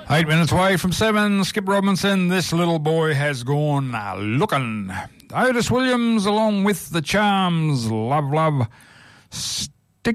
8 minutes away from 7, Skip Robinson, This Little Boy Has Gone Looking. Otis Williams along with the Charms, Love, Love,